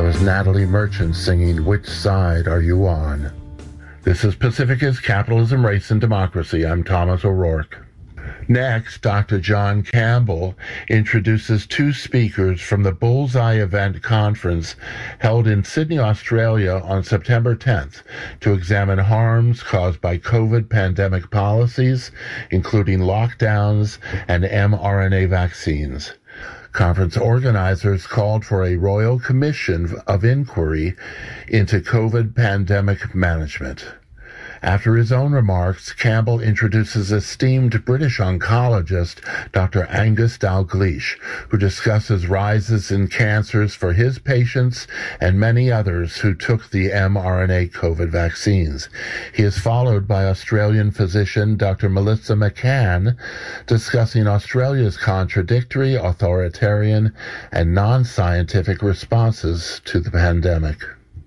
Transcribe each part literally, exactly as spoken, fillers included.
was Natalie Merchant singing Which Side Are You On? This is Pacificus Capitalism, Race, and Democracy. I'm Thomas O'Rourke. Next, Doctor John Campbell introduces two speakers from the Bullseye Event Conference held in Sydney, Australia on September tenth to examine harms caused by COVID pandemic policies, including lockdowns and mRNA vaccines. Conference organizers called for a Royal Commission of Inquiry into COVID pandemic management. After his own remarks, Campbell introduces esteemed British oncologist Doctor Angus Dalgleish, who discusses rises in cancers for his patients and many others who took the mRNA COVID vaccines. He is followed by Australian physician Doctor Melissa McCann, discussing Australia's contradictory, authoritarian, and non-scientific responses to the pandemic.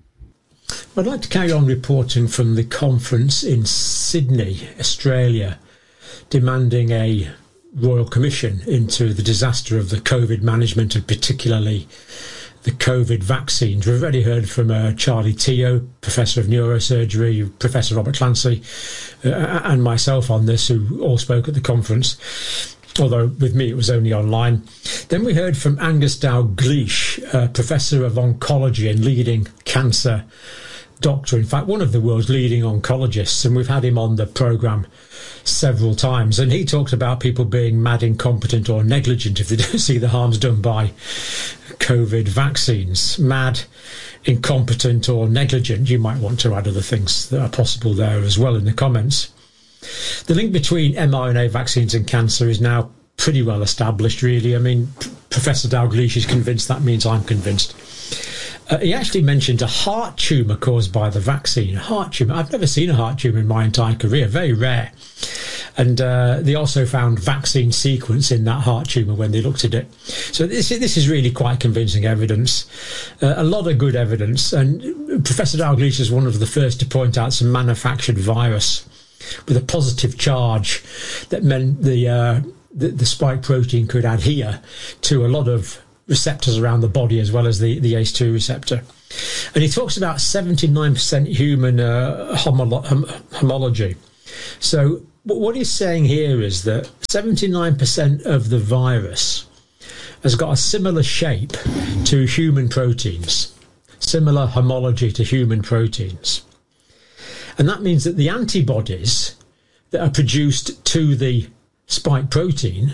I'd like to carry on reporting from the conference in Sydney, Australia, demanding a Royal Commission into the disaster of the COVID management and particularly the COVID vaccines. We've already heard from uh, Charlie Teo, Professor of Neurosurgery, Professor Robert Clancy, uh, and myself on this, who all spoke at the conference, although with me it was only online. Then we heard from Angus Dalgleish, uh, Professor of Oncology and leading cancer doctor, in fact one of the world's leading oncologists, and we've had him on the programme several times, and he talked about people being mad, incompetent or negligent if they don't see the harms done by COVID vaccines. Mad, incompetent or negligent. You might want to add other things that are possible there as well in the comments. The link between mRNA vaccines and cancer is now pretty well established, really. I mean, P- Professor Dalgleish is convinced. That means I'm convinced. Uh, he actually mentioned a heart tumour caused by the vaccine. A heart tumour. I've never seen a heart tumour in my entire career. Very rare. And uh, they also found vaccine sequence in that heart tumour when they looked at it. So this, this is really quite convincing evidence. Uh, a lot of good evidence. And Professor Dalgleish is one of the first to point out some manufactured virus with a positive charge that meant the, uh, the the spike protein could adhere to a lot of receptors around the body as well as the, the A C E two receptor. And he talks about seventy-nine percent human uh, homolo- hom- homology. So what he's saying here is that seventy-nine percent of the virus has got a similar shape to human proteins, similar homology to human proteins. And that means that the antibodies that are produced to the spike protein,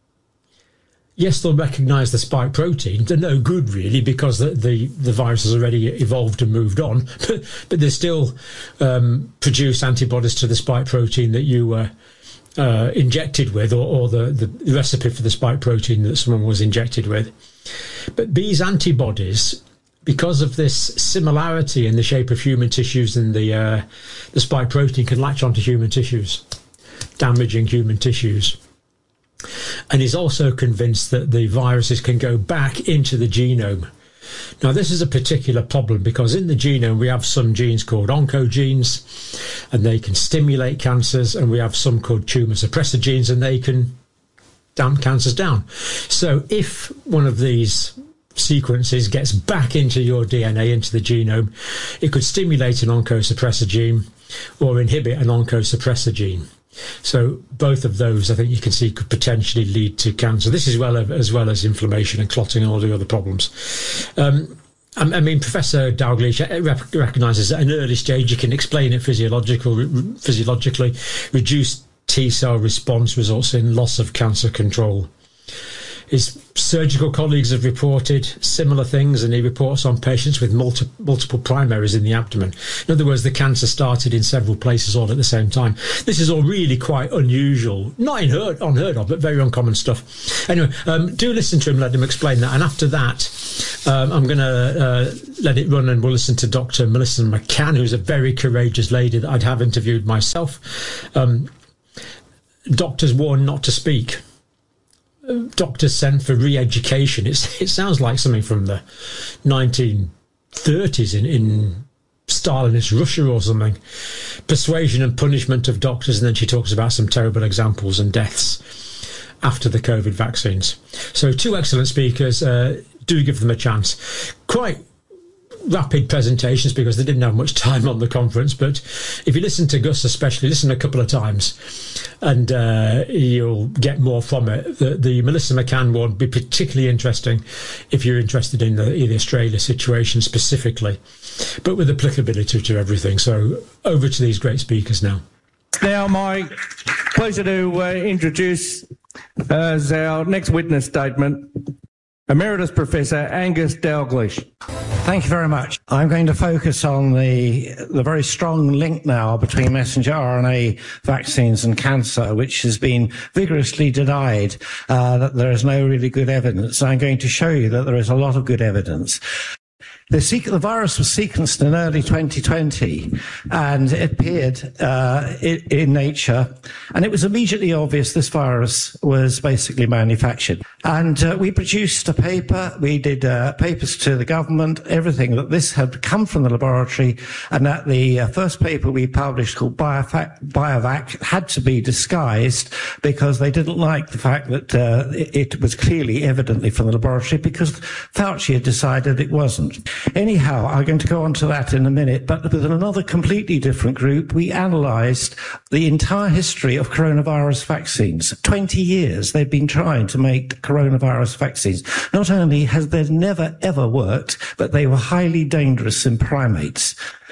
yes, they'll recognise the spike protein. They're no good, really, because the, the, the virus has already evolved and moved on. But, but they still um, produce antibodies to the spike protein that you were uh, injected with, or, or the, the recipe for the spike protein that someone was injected with. But these antibodies, because of this similarity in the shape of human tissues and the uh, the spike protein, can latch onto human tissues, damaging human tissues. And he's also convinced that the viruses can go back into the genome. Now, this is a particular problem because in the genome we have some genes called oncogenes, and they can stimulate cancers, and we have some called tumour suppressor genes, and they can damp cancers down. So if one of these sequences gets back into your D N A, into the genome, it could stimulate an oncosuppressor gene or inhibit an oncosuppressor gene. So both of those, I think you can see, could potentially lead to cancer. This is well as well as inflammation and clotting and all the other problems. Um, I mean, Professor Dalgleish recognises at an early stage you can explain it physiological, physiologically. Reduced T-cell response results in loss of cancer control. His surgical colleagues have reported similar things, and he reports on patients with multi- multiple primaries in the abdomen. In other words, the cancer started in several places all at the same time. This is all really quite unusual, not unheard, unheard of, but very uncommon stuff. Anyway, um, do listen to him, let him explain that. And after that, um, I'm going to uh, let it run, and we'll listen to Doctor Melissa McCann, who's a very courageous lady that I'd have interviewed myself. Um, doctors warn not to speak. Doctors sent for re-education. It's, it sounds like something from the nineteen thirties in, in Stalinist Russia or something. Persuasion and punishment of doctors, and then she talks about some terrible examples and deaths after the COVID vaccines. So two excellent speakers. Uh, do give them a chance. Quite rapid presentations because they didn't have much time on the conference. But if you listen to Gus especially, listen a couple of times and uh, you'll get more from it. The, the Melissa McCann one would be particularly interesting if you're interested in the, in the Australia situation specifically, but with applicability to everything. So over to these great speakers now. Now, my pleasure to uh, introduce uh, as our next witness statement, Emeritus Professor Angus Dalglish. Thank you very much. I'm going to focus on the the very strong link now between messenger R N A vaccines and cancer, which has been vigorously denied, uh, that there is no really good evidence. I'm going to show you that there is a lot of good evidence. The, sequ- the virus was sequenced in early twenty twenty, and it appeared uh, in, in Nature, and it was immediately obvious this virus was basically manufactured. And uh, we produced a paper, we did uh, papers to the government, everything, that this had come from the laboratory, and that the uh, first paper we published, called Biovac, Biovac, had to be disguised because they didn't like the fact that uh, it, it was clearly, evidently from the laboratory, because Fauci had decided it wasn't. Anyhow, I'm going to go on to that in a minute, but with another completely different group, we analysed the entire history of coronavirus vaccines. twenty years they've been trying to make coronavirus vaccines. Not only has they never, ever worked, but they were highly dangerous in primates.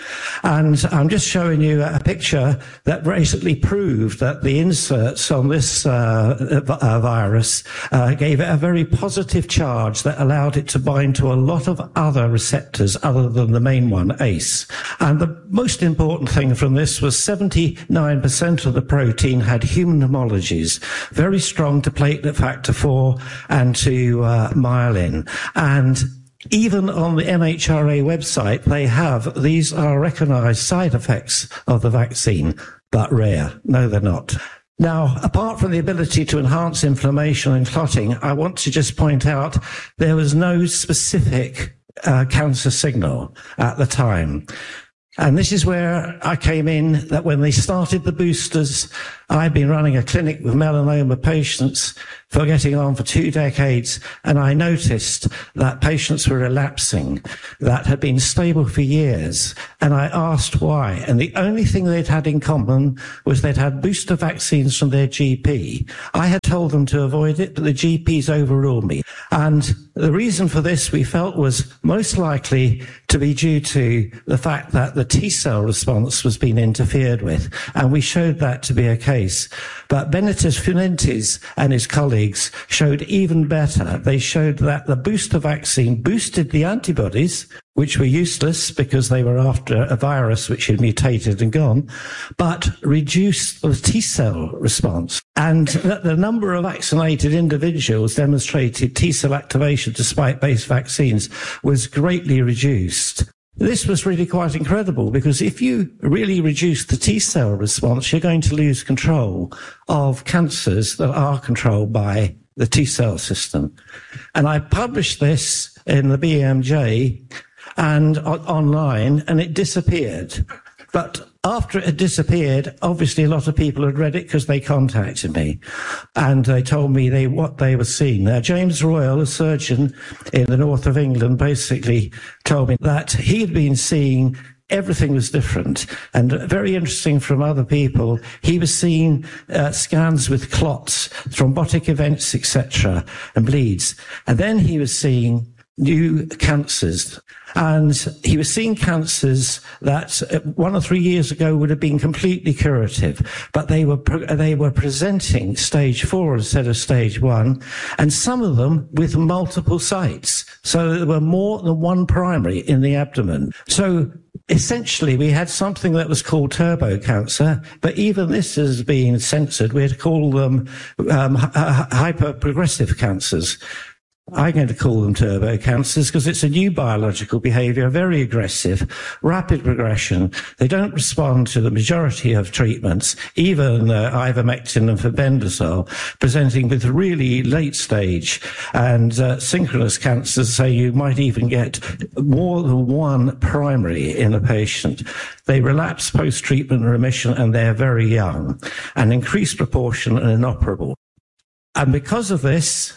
And I'm just showing you a picture that basically proved that the inserts on this uh, uh, virus uh, gave it a very positive charge that allowed it to bind to a lot of other receptors other than the main one, A C E. And the most important thing from this was seventy-nine percent of the protein had human homologies, very strong to platelet factor four and to uh, myelin. And even on the M H R A website, they have, these are recognised side effects of the vaccine, but rare. No, they're not. Now, apart from the ability to enhance inflammation and clotting, I want to just point out there was no specific uh, cancer signal at the time. And this is where I came in, that when they started the boosters, I've been running a clinic with melanoma patients for getting on for two decades, and I noticed that patients were relapsing that had been stable for years, and I asked why. And the only thing they'd had in common was they'd had booster vaccines from their G P. I had told them to avoid it, but the G Ps overruled me. And the reason for this, we felt, was most likely to be due to the fact that the T-cell response was being interfered with, and we showed that to be a case. But Benedict Fuentes and his colleagues showed even better. They showed that the booster vaccine boosted the antibodies, which were useless because they were after a virus which had mutated and gone, but reduced the T-cell response. And that the number of vaccinated individuals demonstrated T-cell activation despite base vaccines was greatly reduced. This was really quite incredible, because if you really reduce the T-cell response, you're going to lose control of cancers that are controlled by the T-cell system. And I published this in the B M J and uh, online, and it disappeared. But after it had disappeared, obviously a lot of people had read it because they contacted me and they told me they what they were seeing. Now, James Royal, a surgeon in the north of England, basically told me that he had been seeing everything was different. And very interesting from other people, he was seeing uh, scans with clots, thrombotic events, et cetera, and bleeds. And then he was seeing new cancers. And he was seeing cancers that one or three years ago would have been completely curative, but they were they were presenting stage four instead of stage one, and some of them with multiple sites. So there were more than one primary in the abdomen. So essentially, we had something that was called turbo cancer, but even this has been censored. We had to call them um, hyper-progressive cancers. I'm going to call them turbo cancers because it's a new biological behavior, very aggressive, rapid progression. They don't respond to the majority of treatments, even uh, ivermectin and febendazole, presenting with really late stage and uh, synchronous cancers, so you might even get more than one primary in a patient. They relapse post-treatment remission, and they're very young, an increased proportion and inoperable. And because of this,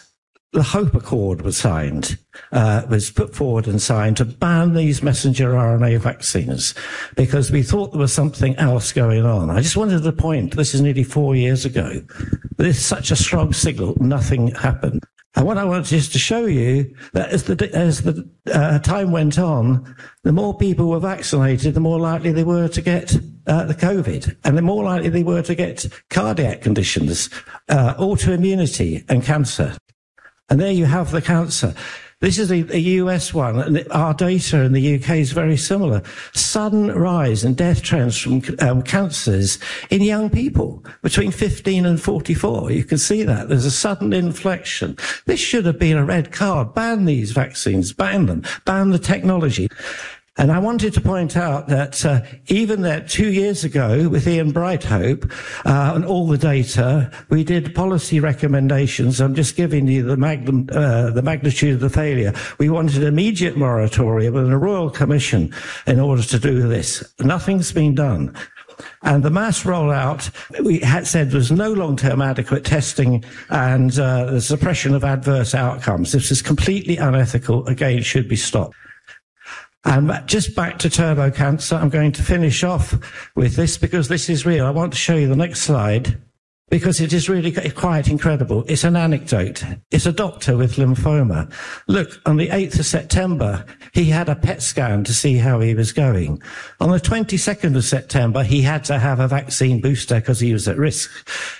the Hope Accord was signed, uh, was put forward and signed to ban these messenger R N A vaccines because we thought there was something else going on. I just wanted to point, this is nearly four years ago, this is such a strong signal, nothing happened. And what I wanted is to show you that as the, as the uh, time went on, the more people were vaccinated, the more likely they were to get uh, the COVID, and the more likely they were to get cardiac conditions, uh, autoimmunity and cancer. And there you have the cancer. This is a, a U S one, and our data in the U K is very similar. Sudden rise in death trends from um, cancers in young people between fifteen and forty-four. You can see that. There's a sudden inflection. This should have been a red card. Ban these vaccines. Ban them. Ban the technology. And I wanted to point out that uh, even that two years ago with Ian Brighthope uh, and all the data, we did policy recommendations. I'm just giving you the, magnum, uh, the magnitude of the failure. We wanted immediate moratorium and a royal commission in order to do this. Nothing's been done. And the mass rollout, we had said there was no long-term adequate testing and uh, the suppression of adverse outcomes. This is completely unethical. Again, it should be stopped. And just back to turbo cancer, I'm going to finish off with this because this is real. I want to show you the next slide because it is really quite incredible. It's an anecdote. It's a doctor with lymphoma. Look, on the eighth of September, he had a P E T scan to see how he was going. On the twenty-second of September, he had to have a vaccine booster because he was at risk.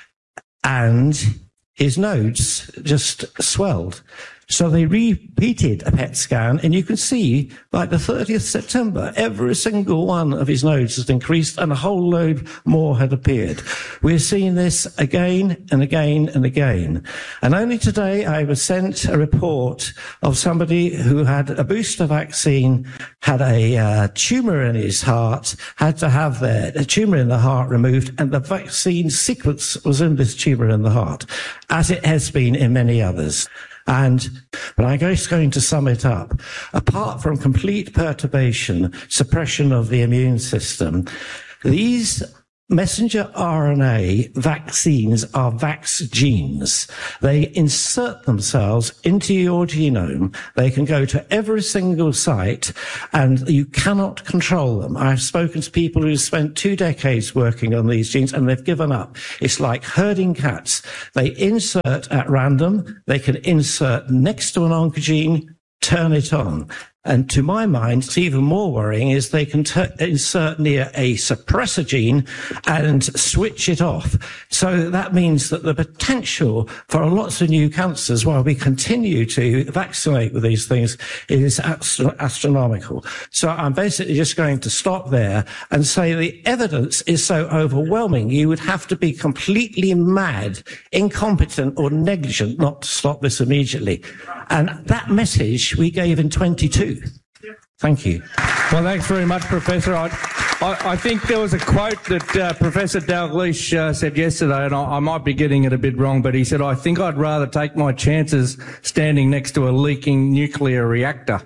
And his nodes just swelled. So they repeated a P E T scan, and you can see by the thirtieth of September, every single one of his nodes has increased and a whole load more had appeared. We're seeing this again and again and again. And only today I was sent a report of somebody who had a booster vaccine, had a uh, tumour in his heart, had to have their a tumour in the heart removed, and the vaccine sequence was in this tumour in the heart, as it has been in many others. And, but I'm just going to sum it up. Apart from complete perturbation, suppression of the immune system, these messenger R N A vaccines are vax genes. They insert themselves into your genome. They can go to every single site and you cannot control them. I've spoken to people who spent two decades working on these genes and they've given up. It's like herding cats. They insert at random. They can insert next to an oncogene, turn it on. And to my mind, it's even more worrying is they can t- insert near a suppressor gene and switch it off. So that means that the potential for lots of new cancers while we continue to vaccinate with these things is astro- astronomical. So I'm basically just going to stop there and say the evidence is so overwhelming, you would have to be completely mad, incompetent or negligent not to stop this immediately. And that message we gave in twenty-two. Thank you. Well, thanks very much, Professor. I, I, I think there was a quote that uh, Professor Dalgleish uh, said yesterday, and I, I might be getting it a bit wrong, but he said, I think I'd rather take my chances standing next to a leaking nuclear reactor.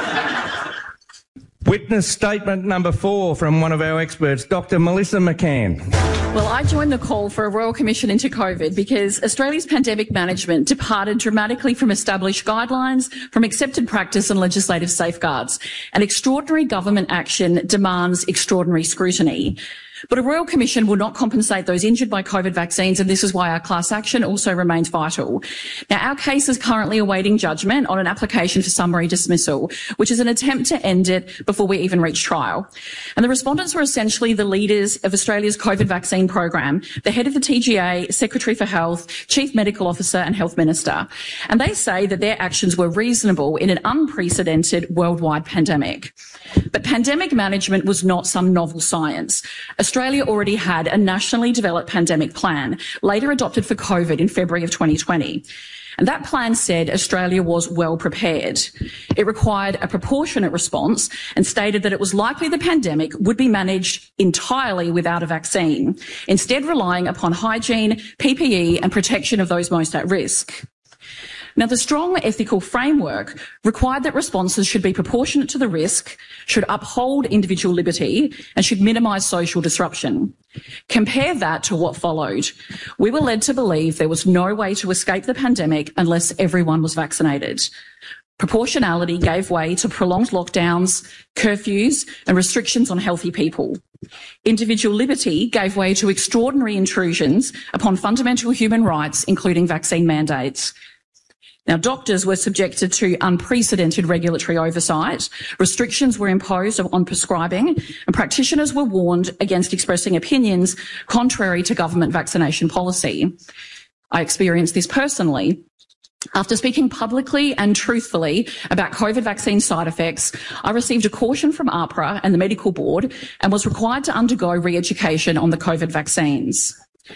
Witness statement number four from one of our experts, Doctor Melissa McCann. Well, I joined the call for a Royal Commission into COVID because Australia's pandemic management departed dramatically from established guidelines, from accepted practice and legislative safeguards. And extraordinary government action demands extraordinary scrutiny. But a Royal Commission will not compensate those injured by COVID vaccines, and this is why our class action also remains vital. Now, our case is currently awaiting judgment on an application for summary dismissal, which is an attempt to end it before we even reach trial. And the respondents were essentially the leaders of Australia's COVID vaccine program, the head of the T G A, Secretary for Health, Chief Medical Officer and Health Minister. And they say that their actions were reasonable in an unprecedented worldwide pandemic. But pandemic management was not some novel science. Australia already had a nationally developed pandemic plan, later adopted for COVID in February of twenty twenty. And that plan said Australia was well prepared. It required a proportionate response and stated that it was likely the pandemic would be managed entirely without a vaccine, instead relying upon hygiene, P P E and protection of those most at risk. Now, the strong ethical framework required that responses should be proportionate to the risk, should uphold individual liberty, and should minimise social disruption. Compare that to what followed. We were led to believe there was no way to escape the pandemic unless everyone was vaccinated. Proportionality gave way to prolonged lockdowns, curfews, and restrictions on healthy people. Individual liberty gave way to extraordinary intrusions upon fundamental human rights, including vaccine mandates. Now, doctors were subjected to unprecedented regulatory oversight, restrictions were imposed on prescribing, and practitioners were warned against expressing opinions contrary to government vaccination policy. I experienced this personally. After speaking publicly and truthfully about COVID vaccine side effects, I received a caution from AHPRA and the Medical Board and was required to undergo re-education on the COVID vaccines.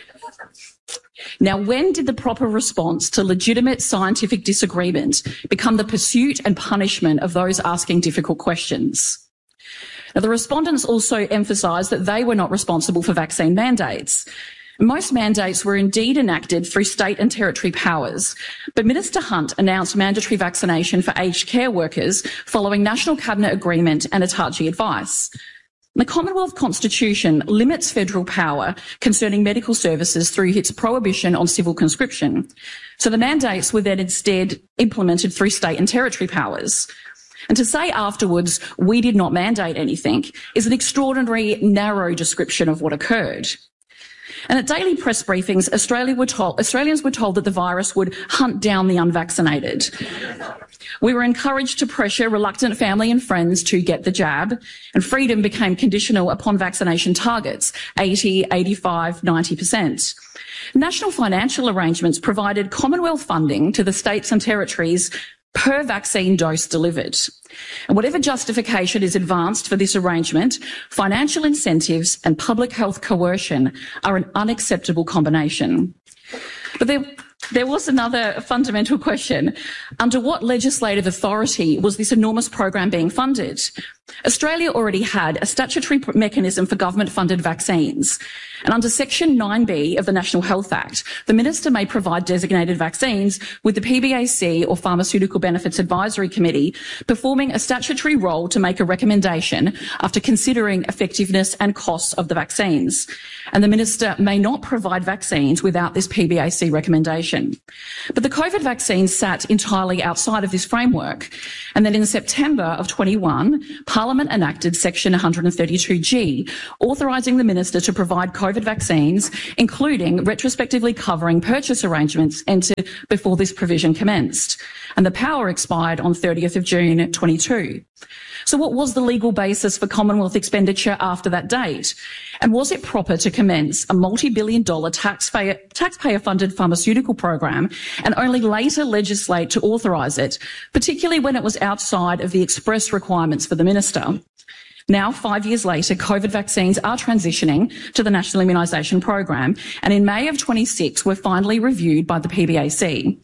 Now, when did the proper response to legitimate scientific disagreement become the pursuit and punishment of those asking difficult questions? Now, the respondents also emphasised that they were not responsible for vaccine mandates. Most mandates were indeed enacted through state and territory powers, but Minister Hunt announced mandatory vaccination for aged care workers following National Cabinet agreement and ATAGI advice. The Commonwealth Constitution limits federal power concerning medical services through its prohibition on civil conscription. So the mandates were then instead implemented through state and territory powers. And to say afterwards, we did not mandate anything, is an extraordinary, narrow description of what occurred. And at daily press briefings, Australia were told, Australians were told that the virus would hunt down the unvaccinated. We were encouraged to pressure reluctant family and friends to get the jab, and freedom became conditional upon vaccination targets, eighty, eighty-five, ninety percent. National financial arrangements provided Commonwealth funding to the states and territories per vaccine dose delivered. And whatever justification is advanced for this arrangement, financial incentives and public health coercion are an unacceptable combination. But there, there was another fundamental question. Under what legislative authority was this enormous program being funded? Australia already had a statutory mechanism for government-funded vaccines. And under Section nine B of the National Health Act, the Minister may provide designated vaccines with the P B A C or Pharmaceutical Benefits Advisory Committee performing a statutory role to make a recommendation after considering effectiveness and costs of the vaccines. And the Minister may not provide vaccines without this P B A C recommendation. But the COVID vaccines sat entirely outside of this framework. And then in September of twenty-one, Parliament enacted Section one hundred thirty-two G, authorising the Minister to provide COVID vaccines, including retrospectively covering purchase arrangements entered before this provision commenced. And the power expired on thirtieth of June twenty-two. So what was the legal basis for Commonwealth expenditure after that date? And was it proper to commence a multi-billion dollar taxpayer, taxpayer-funded pharmaceutical program and only later legislate to authorise it, particularly when it was outside of the express requirements for the Minister? Now, five years later, COVID vaccines are transitioning to the National Immunisation Program, and in May of twenty-six were finally reviewed by the P B A C.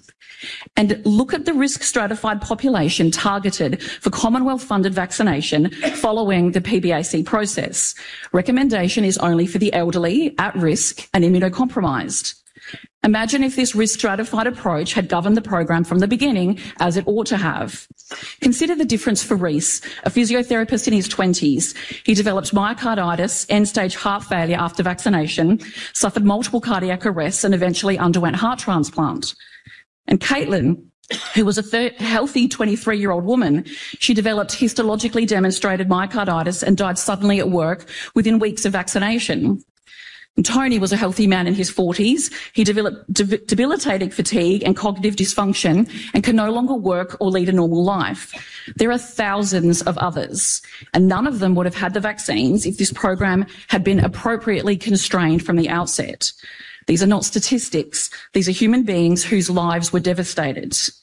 And look at the risk stratified population targeted for Commonwealth-funded vaccination following the P B A C process. Recommendation is only for the elderly, at risk and immunocompromised. Imagine if this risk stratified approach had governed the program from the beginning, as it ought to have. Consider the difference for Reese, a physiotherapist in his twenties. He developed myocarditis, end-stage heart failure after vaccination, suffered multiple cardiac arrests and eventually underwent heart transplant. And Caitlin, who was a thir- healthy twenty-three-year-old woman, she developed histologically demonstrated myocarditis and died suddenly at work within weeks of vaccination. And Tony was a healthy man in his forties. He developed de- debilitating fatigue and cognitive dysfunction and can no longer work or lead a normal life. There are thousands of others, and none of them would have had the vaccines if this program had been appropriately constrained from the outset. These are not statistics. These are human beings whose lives were devastated.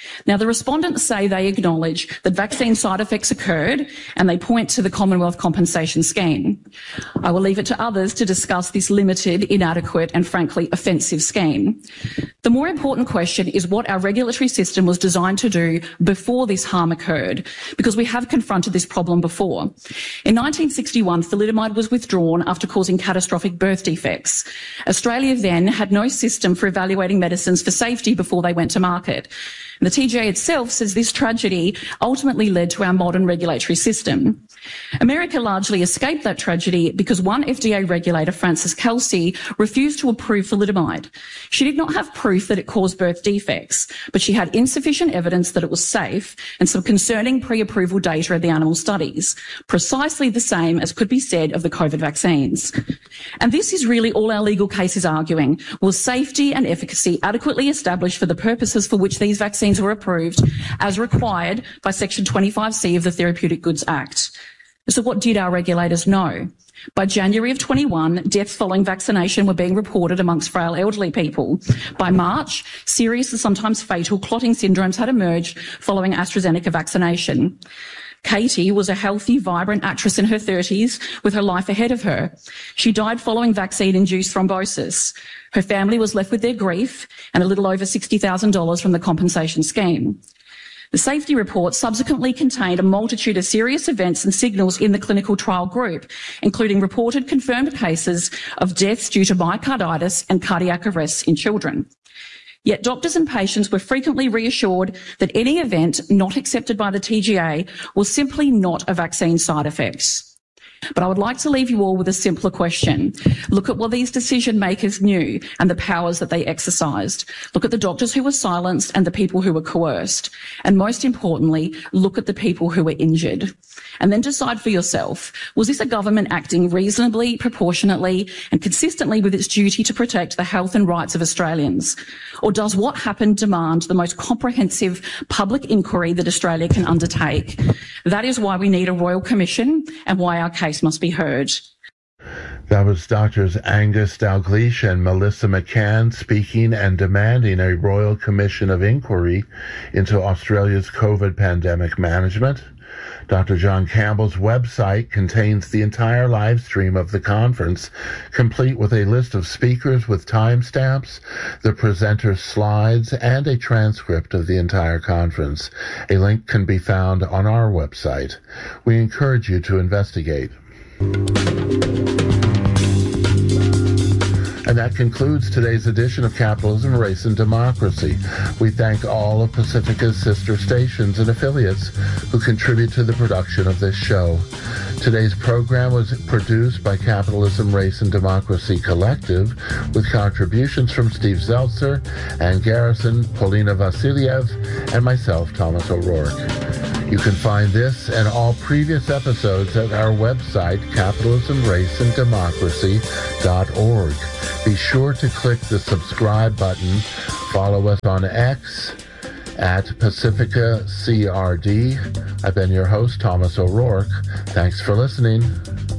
Now, the respondents say they acknowledge that vaccine side effects occurred and they point to the Commonwealth Compensation Scheme. I will leave it to others to discuss this limited, inadequate and frankly offensive scheme. The more important question is what our regulatory system was designed to do before this harm occurred, because we have confronted this problem before. In nineteen sixty-one, thalidomide was withdrawn after causing catastrophic birth defects. Australia then had no system for evaluating medicines for safety before they went to market. The T G A itself says this tragedy ultimately led to our modern regulatory system. America largely escaped that tragedy because one F D A regulator, Frances Kelsey, refused to approve thalidomide. She did not have proof that it caused birth defects, but she had insufficient evidence that it was safe and some concerning pre-approval data of the animal studies, precisely the same as could be said of the COVID vaccines. And this is really all our legal case is arguing. Was safety and efficacy adequately established for the purposes for which these vaccines were approved as required by Section twenty-five C of the Therapeutic Goods Act? So what did our regulators know? By January of twenty-one, deaths following vaccination were being reported amongst frail elderly people. By March, serious and sometimes fatal clotting syndromes had emerged following AstraZeneca vaccination. Katie was a healthy, vibrant actress in her thirties with her life ahead of her. She died following vaccine-induced thrombosis. Her family was left with their grief and a little over sixty thousand dollars from the compensation scheme. The safety report subsequently contained a multitude of serious events and signals in the clinical trial group, including reported confirmed cases of deaths due to myocarditis and cardiac arrests in children. Yet doctors and patients were frequently reassured that any event not accepted by the T G A was simply not a vaccine side effect. But I would like to leave you all with a simpler question. Look at what these decision makers knew and the powers that they exercised. Look at the doctors who were silenced and the people who were coerced. And most importantly, look at the people who were injured. And then decide for yourself, was this a government acting reasonably, proportionately and consistently with its duty to protect the health and rights of Australians? Or does what happened demand the most comprehensive public inquiry that Australia can undertake? That is why we need a Royal Commission and why our case must be heard. That was Doctors Angus Dalgleish and Melissa McCann speaking and demanding a Royal Commission of Inquiry into Australia's COVID pandemic management. Doctor John Campbell's website contains the entire live stream of the conference, complete with a list of speakers with timestamps, the presenter's slides, and a transcript of the entire conference. A link can be found on our website. We encourage you to investigate. And that concludes today's edition of Capitalism, Race, and Democracy. We thank all of Pacifica's sister stations and affiliates who contribute to the production of this show. Today's program was produced by Capitalism, Race, and Democracy Collective with contributions from Steve Zeltzer and Garrison, Polina Vasiliev, and myself, Thomas O'Rourke. You can find this and all previous episodes at our website, capitalism race and democracy dot org. Be sure to click the subscribe button. Follow us on X at Pacifica C R D. I've been your host, Thomas O'Rourke. Thanks for listening.